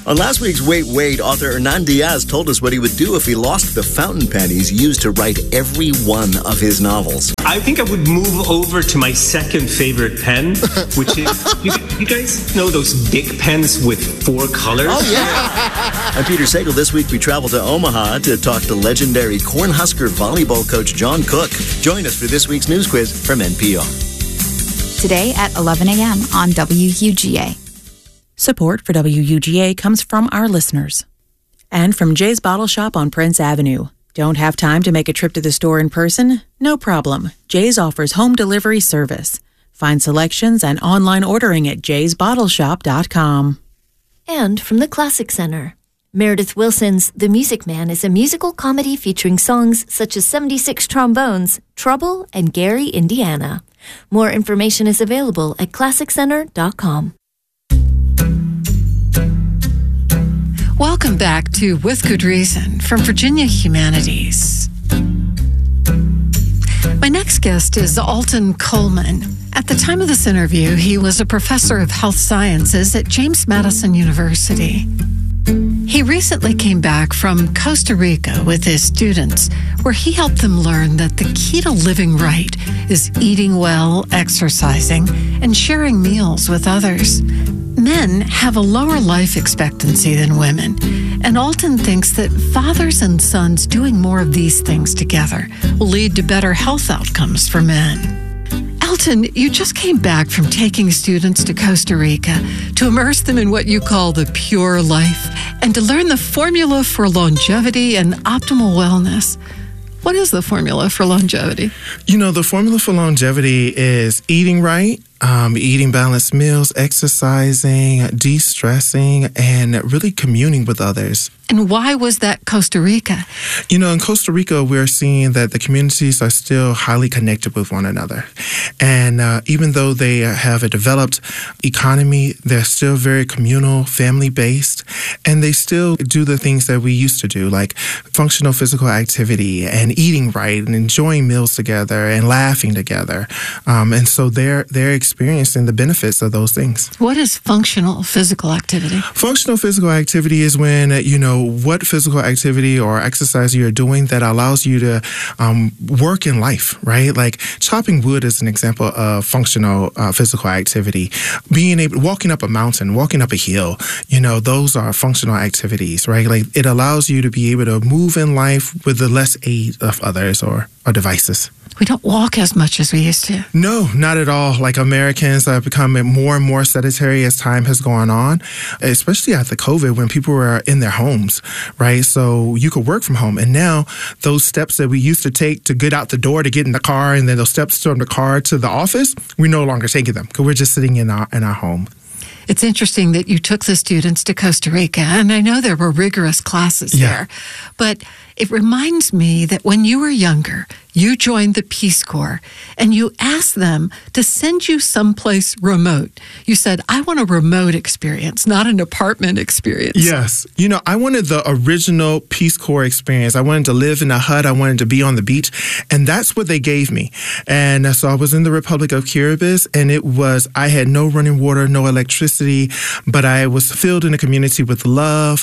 On last week's Wait, Wait, author Hernan Diaz told us what he would do if he lost the fountain pen he's used to write every one of his novels. I think I would move over to my second favorite pen, which is, you guys know those Bic pens with 4 colors? Oh, yeah. I'm Peter Sagal. This week we travel to Omaha to talk to legendary Cornhusker volleyball coach John Cook. Join us for this week's news quiz from NPR. Today at 11 a.m. on WUGA. Support for WUGA comes from our listeners. And from Jay's Bottle Shop on Prince Avenue. Don't have time to make a trip to the store in person? No problem. Jay's offers home delivery service. Find selections and online ordering at jaysbottleshop.com. And from the Classic Center. Meredith Wilson's The Music Man is a musical comedy featuring songs such as 76 Trombones, Trouble, and Gary, Indiana. More information is available at classiccenter.com. Welcome back to With Good Reason from Virginia Humanities. My next guest is Alton Coleman. At the time of this interview, he was a professor of health sciences at James Madison University. He recently came back from Costa Rica with his students, where he helped them learn that the key to living right is eating well, exercising, and sharing meals with others. Men have a lower life expectancy than women, and Alton thinks that fathers and sons doing more of these things together will lead to better health outcomes for men. Alton, you just came back from taking students to Costa Rica to immerse them in what you call the pure life and to learn the formula for longevity and optimal wellness. What is the formula for longevity? You know, the formula for longevity is eating right, eating balanced meals, exercising, de-stressing, and really communing with others. And why was that Costa Rica? You know, in Costa Rica, we're seeing that the communities are still highly connected with one another. And even though they have a developed economy, they're still very communal, family-based, and they still do the things that we used to do, like functional physical activity and eating right and enjoying meals together and laughing together. And so they're experiencing the benefits of those things. What is functional physical activity? Functional physical activity is when, you know, what physical activity or exercise you're doing that allows you to work in life, right? Like chopping wood is an example of functional physical activity. Walking up a mountain, walking up a hill, you know, those are functional activities, right? Like it allows you to be able to move in life with the less aid of others or devices. We don't walk as much as we used to. No, not at all. Like Americans have become more and more sedentary as time has gone on, especially after COVID when people were in their homes, right? So you could work from home. And now those steps that we used to take to get out the door to get in the car and then those steps from the car to the office, we're no longer taking them because we're just sitting in our home. It's interesting that you took the students to Costa Rica, and I know there were rigorous classes there, but it reminds me that when you were younger, you joined the Peace Corps, and you asked them to send you someplace remote. You said, I want a remote experience, not an apartment experience. Yes. You know, I wanted the original Peace Corps experience. I wanted to live in a hut. I wanted to be on the beach, and that's what they gave me. And so I was in the Republic of Kiribati, and I had no running water, no electricity, but I was filled in a community with love.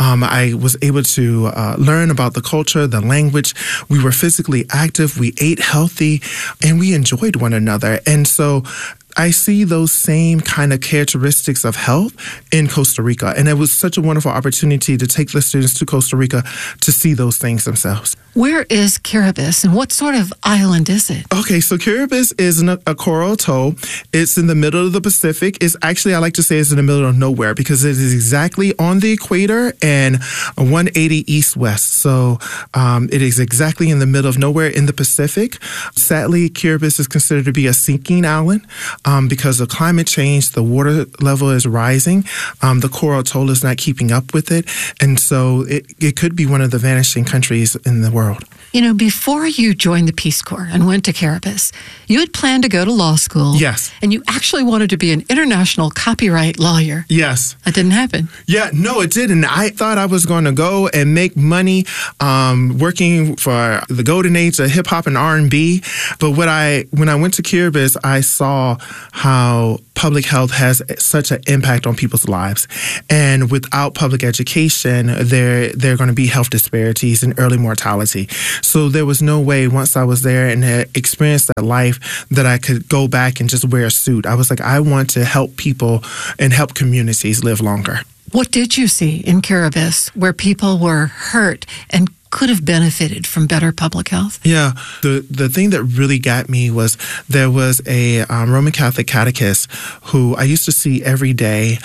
I was able to learn about the culture, the language. We were physically active. We ate healthy, and we enjoyed one another. And so I see those same kind of characteristics of health in Costa Rica. And it was such a wonderful opportunity to take the students to Costa Rica to see those things themselves. Where is Kiribati, and what sort of island is it? Okay, so Kiribati is a coral atoll. It's in the middle of the Pacific. It's actually, I like to say it's in the middle of nowhere because it is exactly on the equator and 180 east-west. So it is exactly in the middle of nowhere in the Pacific. Sadly, Kiribati is considered to be a sinking island. Because of climate change, the water level is rising. The coral atoll is not keeping up with it. And so it could be one of the vanishing countries in the world. You know, before you joined the Peace Corps and went to Kiribati, you had planned to go to law school. Yes. And you actually wanted to be an international copyright lawyer. Yes. That didn't happen. Yeah, no, it didn't. I thought I was going to go and make money working for the golden age of hip-hop and R&B. But when I went to Kiribati, I saw how public health has such an impact on people's lives. And without public education, there are going to be health disparities and early mortality. So there was no way, once I was there and had experienced that life, that I could go back and just wear a suit. I was like, I want to help people and help communities live longer. What did you see in Kiribati where people were hurt and could have benefited from better public health? Yeah, the thing that really got me was there was a Roman Catholic catechist who I used to see every day.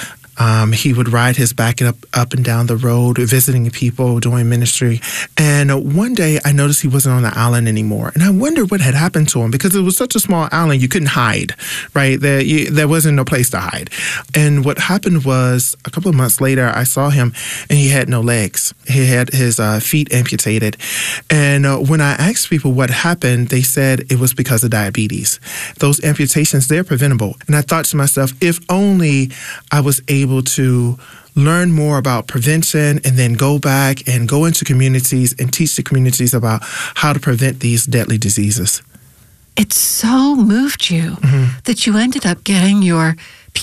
He would ride his back up and down the road, visiting people, doing ministry. And one day I noticed he wasn't on the island anymore. And I wondered what had happened to him, because it was such a small island, you couldn't hide, right? There wasn't no place to hide. And what happened was, a couple of months later, I saw him and he had no legs. He had his feet amputated. And when I asked people what happened, they said it was because of diabetes. Those amputations, they're preventable. And I thought to myself, if only I was able to learn more about prevention and then go back and go into communities and teach the communities about how to prevent these deadly diseases. It so moved you that you ended up getting your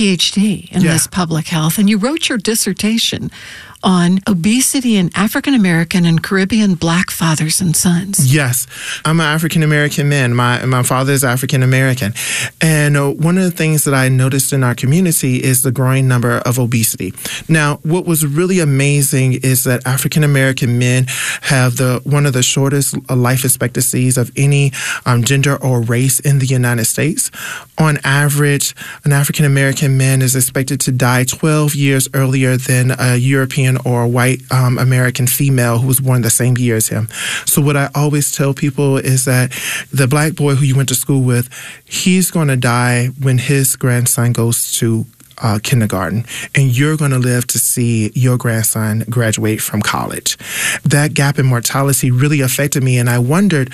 PhD in this public health, and you wrote your dissertation on obesity in African American and Caribbean Black fathers and sons. Yes, I'm an African American man. My father is African American, and one of the things that I noticed in our community is the growing number of obesity. Now, what was really amazing is that African American men have one of the shortest life expectancies of any gender or race in the United States. On average, an African American man is expected to die 12 years earlier than a European or a white American female who was born the same year as him. So what I always tell people is that the black boy who you went to school with, he's going to die when his grandson goes to kindergarten, and you're going to live to see your grandson graduate from college. That gap in mortality really affected me, and I wondered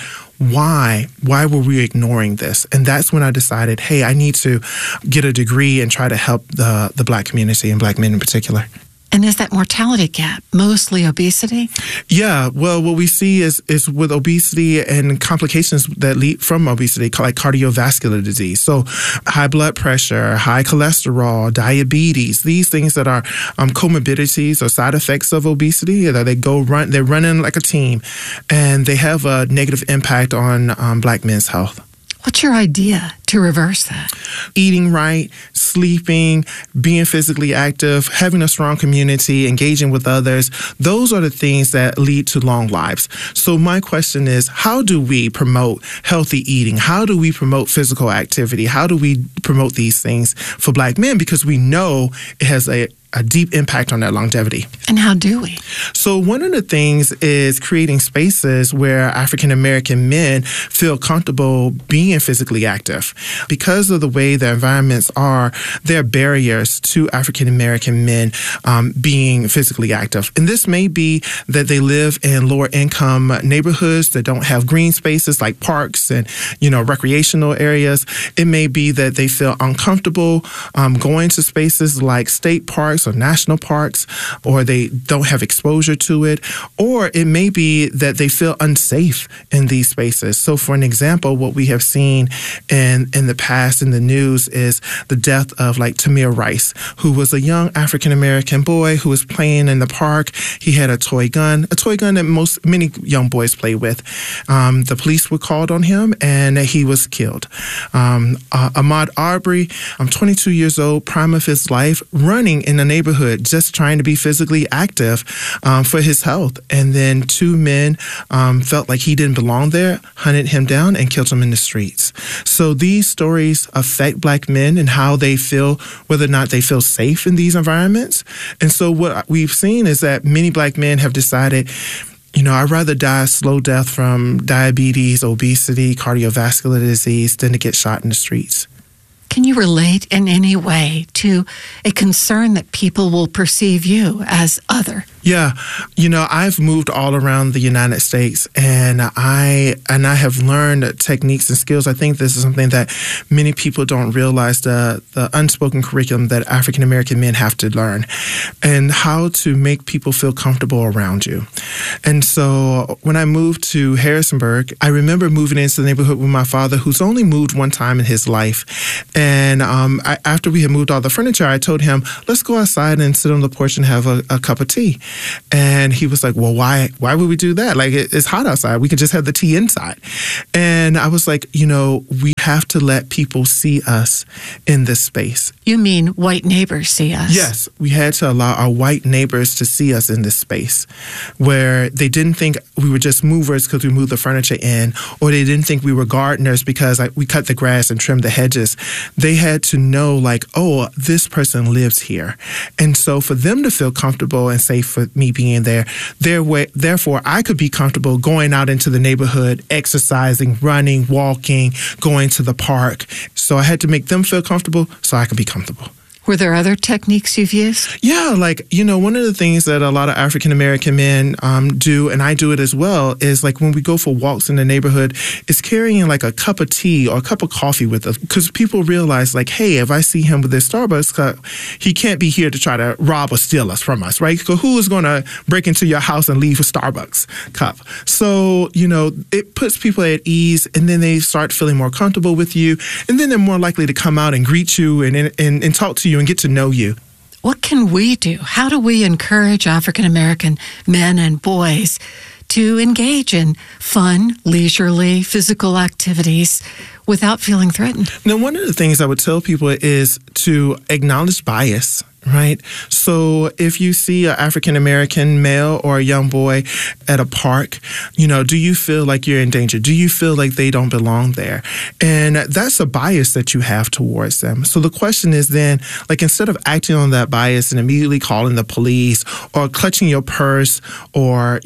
why were we ignoring this? And that's when I decided, hey, I need to get a degree and try to help the black community and black men in particular. And is that mortality gap mostly obesity? Yeah, well, what we see is with obesity and complications that lead from obesity, like cardiovascular disease. So high blood pressure, high cholesterol, diabetes, these things that are comorbidities or side effects of obesity, that they're running like a team, and they have a negative impact on black men's health. What's your idea to reverse that? Eating right, sleeping, being physically active, having a strong community, engaging with others. Those are the things that lead to long lives. So my question is, how do we promote healthy eating? How do we promote physical activity? How do we promote these things for black men? Because we know it has a deep impact on their longevity. And how do we? So one of the things is creating spaces where African American men feel comfortable being physically active. Because of the way the environments are, there are barriers to African American men being physically active. And this may be that they live in lower income neighborhoods that don't have green spaces like parks and, recreational areas. It may be that they feel uncomfortable going to spaces like state parks or national parks, or they don't have exposure to it, or it may be that they feel unsafe in these spaces. So for an example, what we have seen in the past in the news is the death of Tamir Rice, who was a young African-American boy who was playing in the park. He had a toy gun that many young boys play with. The police were called on him and he was killed. Ahmaud Arbery, 22 years old, prime of his life, running in a neighborhood, just trying to be physically active for his health. And then two men felt like he didn't belong there, hunted him down, and killed him in the streets. So these stories affect black men and how they feel, whether or not they feel safe in these environments. And so what we've seen is that many black men have decided, I'd rather die a slow death from diabetes, obesity, cardiovascular disease than to get shot in the streets. Can you relate in any way to a concern that people will perceive you as other? Yeah. I've moved all around the United States, and I have learned techniques and skills. I think this is something that many people don't realize, the unspoken curriculum that African American men have to learn, and how to make people feel comfortable around you. And so when I moved to Harrisonburg, I remember moving into the neighborhood with my father, who's only moved one time in his life. And after we had moved all the furniture, I told him, let's go outside and sit on the porch and have a cup of tea. And he was like, well, why would we do that? Like, it's hot outside. We could just have the tea inside. And I was like, we have to let people see us in this space. You mean white neighbors see us? Yes. We had to allow our white neighbors to see us in this space where they didn't think we were just movers because we moved the furniture in, or they didn't think we were gardeners because we cut the grass and trimmed the hedges. They had to know, like, oh, this person lives here. And so for them to feel comfortable and safe for me being there, therefore I could be comfortable going out into the neighborhood, exercising, running, walking, going to the park. So I had to make them feel comfortable so I could be comfortable. Were there other techniques you've used? Yeah, one of the things that a lot of African American men do, and I do it as well, is like when we go for walks in the neighborhood, is carrying like a cup of tea or a cup of coffee with us. Because people realize, like, hey, if I see him with this Starbucks cup, he can't be here to try to rob or steal us from us, right? So who is going to break into your house and leave a Starbucks cup? So, it puts people at ease, and then they start feeling more comfortable with you, and then they're more likely to come out and greet you and talk to you and get to know you. What can we do? How do we encourage African American men and boys to engage in fun, leisurely, physical activities without feeling threatened? Now, one of the things I would tell people is to acknowledge bias. Right? So if you see an African-American male or a young boy at a park, do you feel like you're in danger? Do you feel like they don't belong there? And that's a bias that you have towards them. So the question is then, like, instead of acting on that bias and immediately calling the police or clutching your purse or,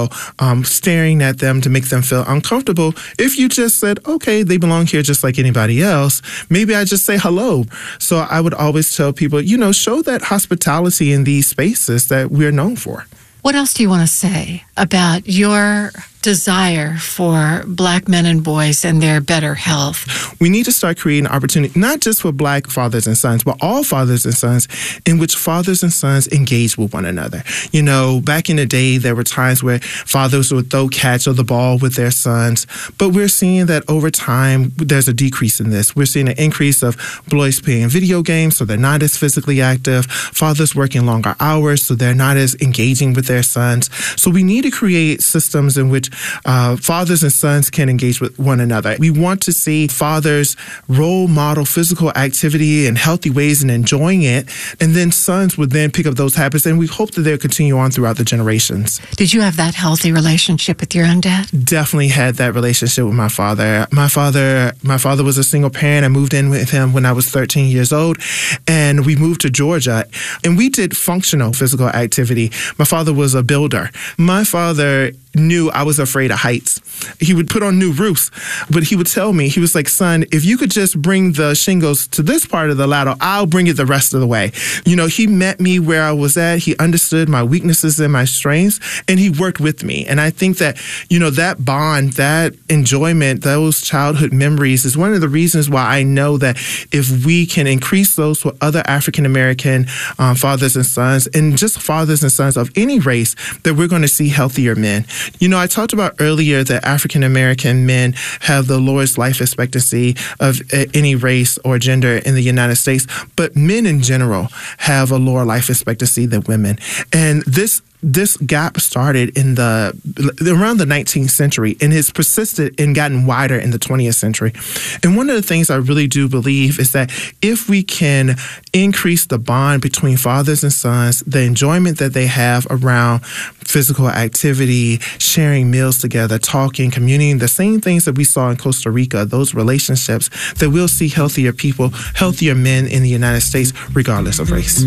staring at them to make them feel uncomfortable, if you just said, okay, they belong here just like anybody else, maybe I just say hello. So I would always tell people, show that hospitality in these spaces that we're known for. What else do you want to say about your desire for Black men and boys and their better health? We need to start creating opportunity, not just for Black fathers and sons, but all fathers and sons, in which fathers and sons engage with one another. Back in the day, there were times where fathers would throw catch or the ball with their sons, but we're seeing that over time, there's a decrease in this. We're seeing an increase of boys playing video games, so they're not as physically active, fathers working longer hours, so they're not as engaging with their sons. So we need to create systems in which fathers and sons can engage with one another. We want to see fathers role model physical activity in healthy ways and enjoying it, and then sons would then pick up those habits, and we hope that they'll continue on throughout the generations. Did you have that healthy relationship with your own dad? Definitely had that relationship with my father. My father was a single parent. I moved in with him when I was 13 years old, and we moved to Georgia, and we did functional physical activity. My father was a builder. My father knew I was afraid of heights. He would put on new roofs, but he would tell me, he was like, son, if you could just bring the shingles to this part of the ladder, I'll bring it the rest of the way. He met me where I was at. He understood my weaknesses and my strengths, and he worked with me. And I think that, that bond, that enjoyment, those childhood memories is one of the reasons why I know that if we can increase those for other African-American fathers and sons, and just fathers and sons of any race, that we're going to see healthier men. I talked about earlier that African-American men have the lowest life expectancy of any race or gender in the United States, but men in general have a lower life expectancy than women. And this gap started in around the 19th century and has persisted and gotten wider in the 20th century. And one of the things I really do believe is that if we can increase the bond between fathers and sons, the enjoyment that they have around physical activity, sharing meals together, talking, communing, the same things that we saw in Costa Rica, those relationships, that we'll see healthier people, healthier men in the United States, regardless of race.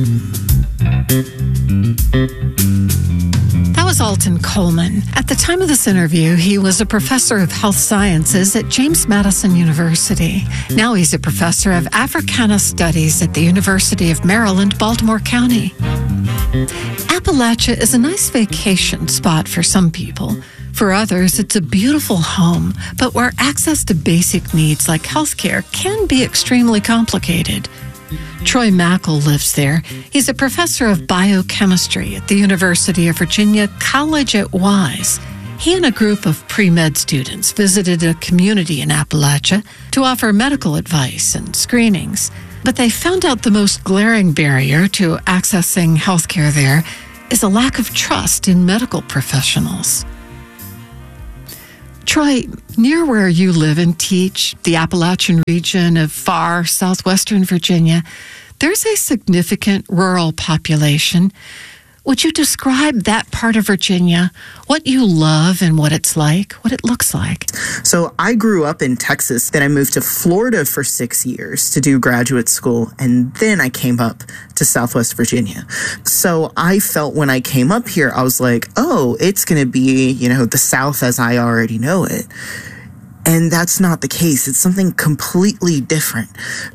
That was Alton Coleman. At the time of this interview, he was a professor of health sciences at James Madison University. Now he's a professor of Africana Studies at the University of Maryland, Baltimore County. Appalachia is a nice vacation spot for some people. For others, it's a beautiful home, but where access to basic needs like healthcare can be extremely complicated. Troy Mackel lives there. He's a professor of biochemistry at the University of Virginia College at Wise. He and a group of pre-med students visited a community in Appalachia to offer medical advice and screenings. But they found out the most glaring barrier to accessing healthcare there is a lack of trust in medical professionals. Troy, near where you live and teach, the Appalachian region of far southwestern Virginia, there's a significant rural population. Would you describe that part of Virginia, what you love and what it's like, what it looks like? So I grew up in Texas, then I moved to Florida for 6 years to do graduate school, and then I came up to Southwest Virginia. So I felt when I came up here, I was like, oh, it's going to be, the South as I already know it. And that's not the case. It's something completely different.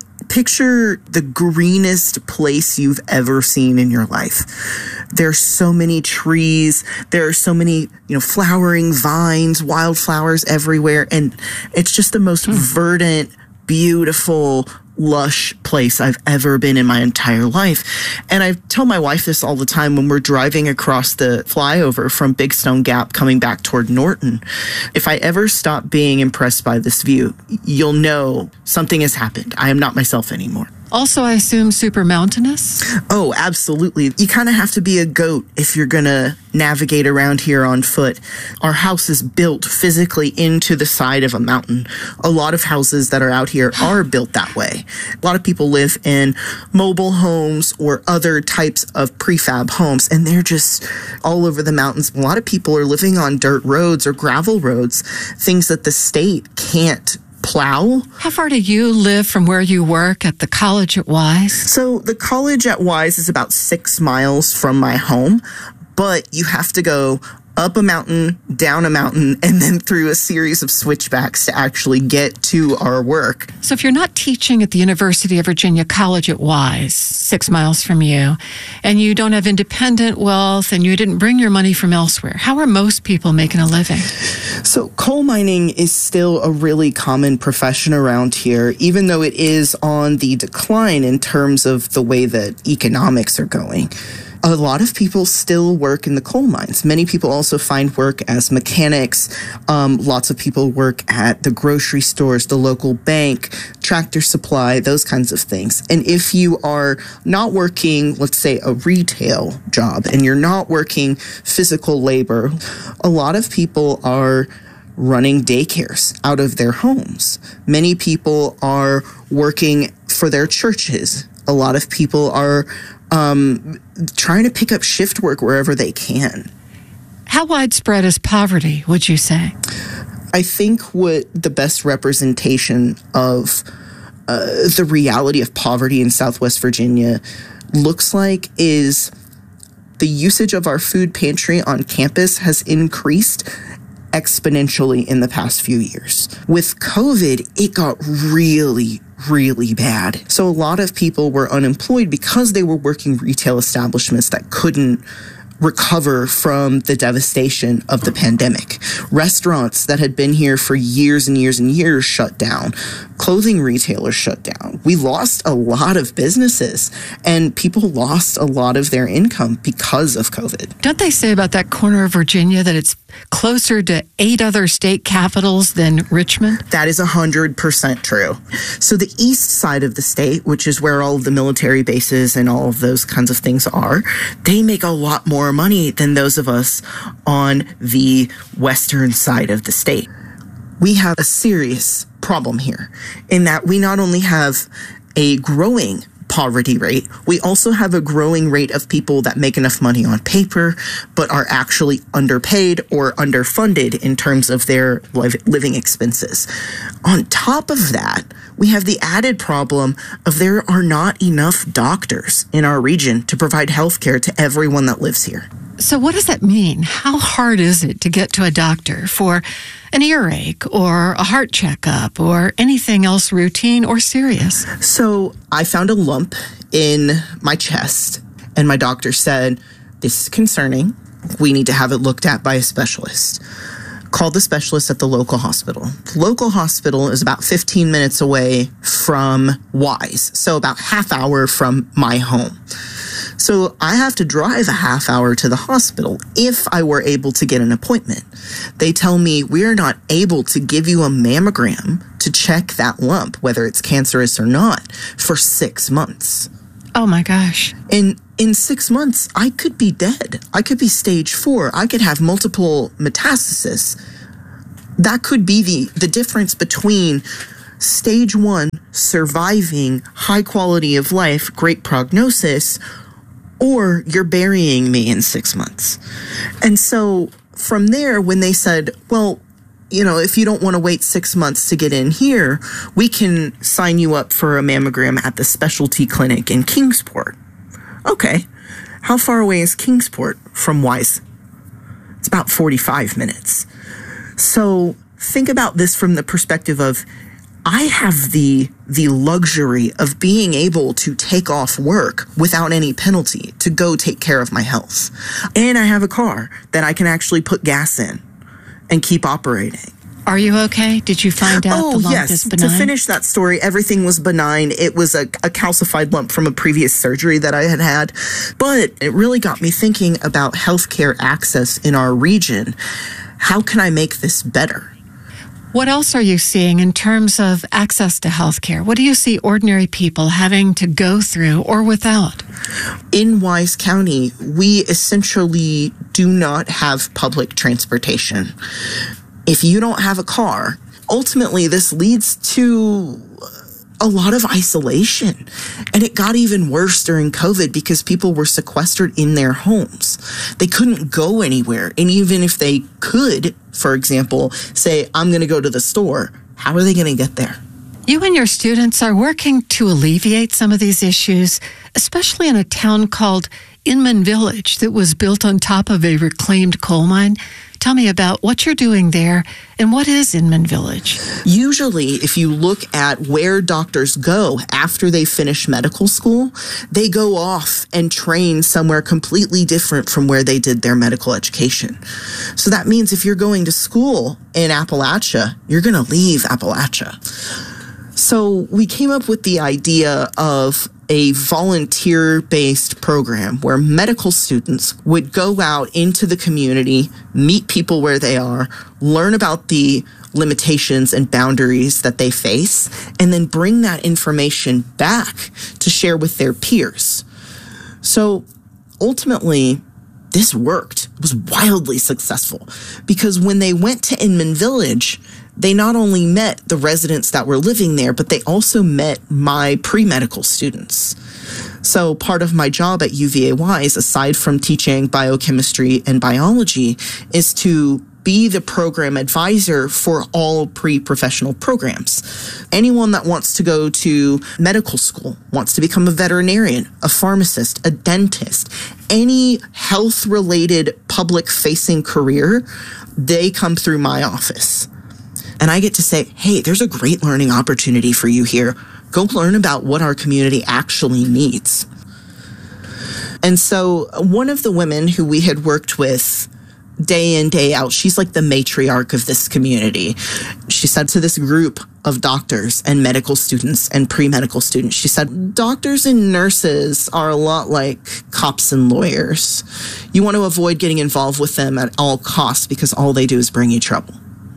Picture the greenest place you've ever seen in your life. There's so many trees. There are so many, flowering vines, wildflowers everywhere. And it's just the most verdant, beautiful, lush place I've ever been in my entire life. And I tell my wife this all the time when we're driving across the flyover from Big Stone Gap coming back toward Norton. If I ever stop being impressed by this view, you'll know something has happened. I am not myself anymore. Also, I assume super mountainous? Oh, absolutely. You kind of have to be a goat if you're going to navigate around here on foot. Our house is built physically into the side of a mountain. A lot of houses that are out here are built that way. A lot of people live in mobile homes or other types of prefab homes, and they're just all over the mountains. A lot of people are living on dirt roads or gravel roads, things that the state can't plow. How far do you live from where you work at the College at Wise? So the College at Wise is about 6 miles from my home, but you have to go up a mountain, down a mountain, and then through a series of switchbacks to actually get to our work. So if you're not teaching at the University of Virginia College at Wise, 6 miles from you, and you don't have independent wealth and you didn't bring your money from elsewhere, how are most people making a living? So coal mining is still a really common profession around here, even though it is on the decline in terms of the way that economics are going. A lot of people still work in the coal mines. Many people also find work as mechanics. Lots of people work at the grocery stores, the local bank, Tractor Supply, those kinds of things. And if you are not working, let's say, a retail job, and you're not working physical labor, a lot of people are running daycares out of their homes. Many people are working for their churches. A lot of people are trying to pick up shift work wherever they can. How widespread is poverty, would you say? I think what the best representation of the reality of poverty in Southwest Virginia looks like is the usage of our food pantry on campus has increased exponentially in the past few years. With COVID, it got really bad. So a lot of people were unemployed because they were working retail establishments that couldn't recover from the devastation of the pandemic. Restaurants that had been here for years and years and years shut down. Clothing retailers shut down. We lost a lot of businesses, and people lost a lot of their income because of COVID. Don't they say about that corner of Virginia that it's closer to 8 other state capitals than Richmond? That is 100% true. So the east side of the state, which is where all of the military bases and all of those kinds of things are, they make a lot more money than those of us on the western side of the state. We have a serious problem here in that we not only have a growing poverty rate, we also have a growing rate of people that make enough money on paper but are actually underpaid or underfunded in terms of their living expenses. On top of that, we have the added problem of there are not enough doctors in our region to provide health care to everyone that lives here. So what does that mean? How hard is it to get to a doctor for an earache or a heart checkup or anything else routine or serious? So I found a lump in my chest, and my doctor said, this is concerning. We need to have it looked at by a specialist. Called the specialist at the local hospital. The local hospital is about 15 minutes away from Wise, so about half hour from my home. So I have to drive a half hour to the hospital if I were able to get an appointment. They tell me we are not able to give you a mammogram to check that lump, whether it's cancerous or not, for 6 months. Oh my gosh. And in 6 months, I could be dead. I could be stage 4. I could have multiple metastasis. That could be the difference between stage 1, surviving, high quality of life, great prognosis, or you're burying me in 6 months. And so from there, when they said, well, you know, if you don't want to wait 6 months to get in here, we can sign you up for a mammogram at the specialty clinic in Kingsport. Okay. How far away is Kingsport from Wise? It's about 45 minutes. So think about this from the perspective of, I have the luxury of being able to take off work without any penalty to go take care of my health. And I have a car that I can actually put gas in and keep operating. Are you okay? Did you find out the lump is benign? To finish that story, everything was benign. It was a calcified lump from a previous surgery that I had. But it really got me thinking about healthcare access in our region. How can I make this better? What else are you seeing in terms of access to healthcare? What do you see ordinary people having to go through or without? In Wise County, we essentially do not have public transportation. If you don't have a car, ultimately this leads to a lot of isolation. And it got even worse during COVID because people were sequestered in their homes. They couldn't go anywhere. And even if they could, for example, say, I'm going to go to the store, how are they going to get there? You and your students are working to alleviate some of these issues, especially in a town called Inman Village that was built on top of a reclaimed coal mine. Tell me about what you're doing there and what is Inman Village? Usually, if you look at where doctors go after they finish medical school, they go off and train somewhere completely different from where they did their medical education. So that means if you're going to school in Appalachia, you're going to leave Appalachia. So we came up with the idea of a volunteer-based program where medical students would go out into the community, meet people where they are, learn about the limitations and boundaries that they face, and then bring that information back to share with their peers. So ultimately, this worked. It was wildly successful because when they went to Inman Village, they not only met the residents that were living there, but they also met my pre-medical students. So part of my job at UVA Wise, aside from teaching biochemistry and biology, is to be the program advisor for all pre-professional programs. Anyone that wants to go to medical school, wants to become a veterinarian, a pharmacist, a dentist, any health-related public-facing career, they come through my office. And I get to say, hey, there's a great learning opportunity for you here. Go learn about what our community actually needs. And so one of the women who we had worked with day in, day out, she's like the matriarch of this community. She said to this group of doctors and medical students and pre-medical students, she said, doctors and nurses are a lot like cops and lawyers. You want to avoid getting involved with them at all costs because all they do is bring you trouble.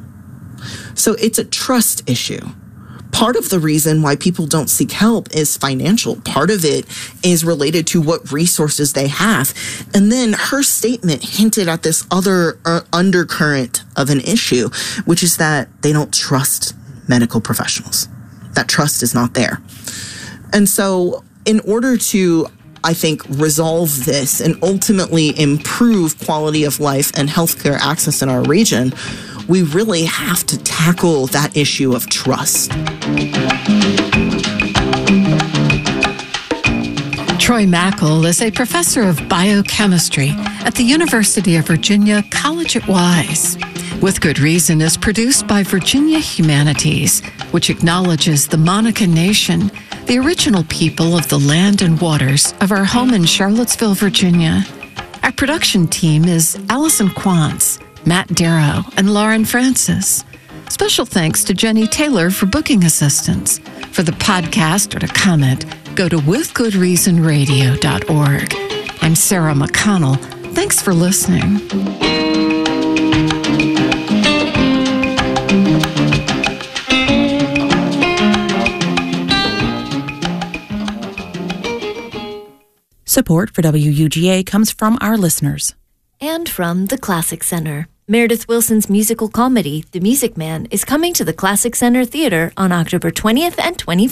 So it's a trust issue. Part of the reason why people don't seek help is financial. Part of it is related to what resources they have. And then her statement hinted at this other undercurrent of an issue, which is that they don't trust medical professionals. That trust is not there. And so in order to, I think, resolve this and ultimately improve quality of life and healthcare access in our region, we really have to tackle that issue of trust. Troy Mackel is a professor of biochemistry at the University of Virginia College at Wise. With Good Reason is produced by Virginia Humanities, which acknowledges the Monacan Nation, the original people of the land and waters of our home in Charlottesville, Virginia. Our production team is Allison Quantz, Matt Darrow, and Lauren Francis. Special thanks to Jenny Taylor for booking assistance. For the podcast or to comment, go to withgoodreasonradio.org. I'm Sarah McConnell. Thanks for listening. Support for WUGA comes from our listeners. And from the Classic Center. Meredith Willson's musical comedy, The Music Man, is coming to the Classic Center Theater on October 20th and 21st.